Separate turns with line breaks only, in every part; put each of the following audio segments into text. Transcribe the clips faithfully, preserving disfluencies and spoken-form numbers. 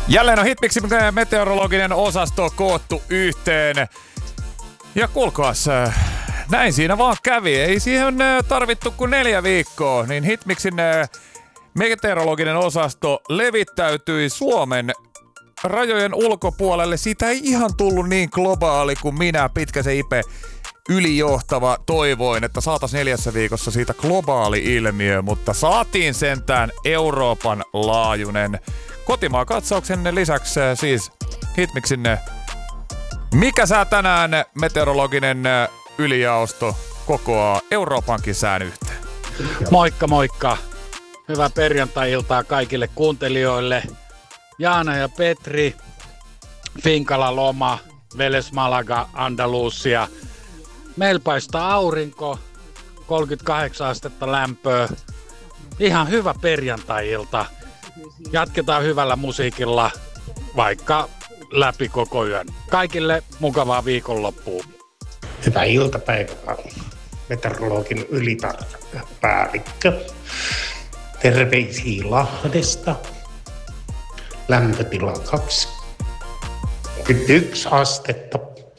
Jälleen on Hitmixin meteorologinen osasto koottu yhteen. Ja kuulkaas, näin siinä vaan kävi. Ei siihen tarvittu kuin neljä viikkoa, niin Hitmixin meteorologinen osasto levittäytyi Suomen rajojen ulkopuolelle. Siitä ei ihan tullut niin globaali kuin minä, Pitkäsen Ipe, ylijohtava, toivoin, että saataisiin neljässä viikossa siitä globaali ilmiö, mutta saatiin sentään Euroopan laajuinen kotimaan katsauksen lisäksi siis Hitmixin Mikä sää tänään meteorologinen ylijaosto kokoaa Euroopankin sään yhteen.
Moikka moikka! Hyvää perjantai-iltaa kaikille kuuntelijoille. Jaana ja Petri, Finkala loma, Veles Malaga, Andalusia. Meillä paistaa aurinko, kolmekymmentäkahdeksan astetta lämpöä. Ihan hyvä perjantai-ilta. Jatketaan hyvällä musiikilla vaikka läpi koko yön. Kaikille mukavaa viikonloppua.
Hyvää iltapäivää, meteorologin ylipäällikkö. Terveisiä Lahdesta. Lämpötila kaksikymmentäyksi astetta.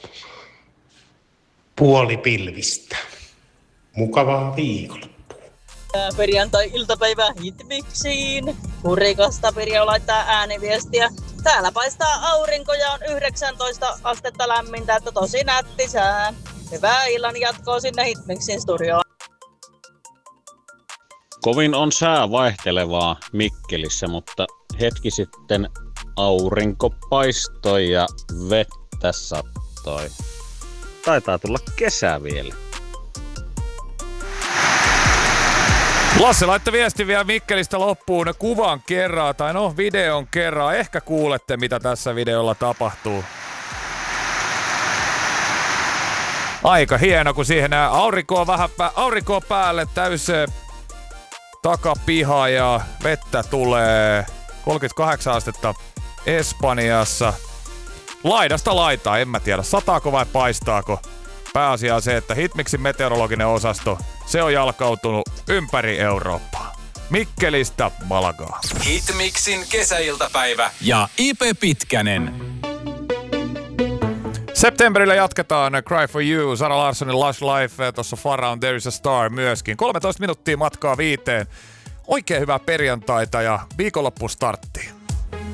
Puoli pilvistä. Mukavaa viikonloppua.
Perjantai-iltapäivä Hitmixiin. Kurikasta Pirjo laittaa ääniviestiä. Täällä paistaa aurinko ja on yhdeksäntoista astetta lämmintä, että tosi nätti sää. Hyvää illan jatkoa sinne Hitmixin studioon.
Kovin on sää vaihtelevaa Mikkelissä, mutta hetki sitten aurinko paistoi ja vettä sattoi. Taitaa tulla kesä vielä.
Lasse laittoi viesti vielä Mikkelistä loppuun kuvan kerran, tai no videon kerran. Ehkä kuulette, mitä tässä videolla tapahtuu. Aika hieno, kun siihen aurinko on vähän pä- aurinko päälle, täys takapiha ja vettä tulee. kolmekymmentäkahdeksan astetta Espanjassa. Laidasta laitaa, en mä tiedä, sataako vai paistaako. Pääasia on se, että Hitmixin meteorologinen osasto, se on jalkautunut ympäri Eurooppaa. Mikkelistä Malagaa.
Hitmixin kesäiltapäivä ja Ipe Pitkänen.
Septemberillä jatketaan Cry for You, Sara Larssonin Lush Life, tuossa Far Around There is a Star myöskin. kolmetoista minuuttia matkaa viiteen. Oikein hyvää perjantaita ja viikonloppu starttiin.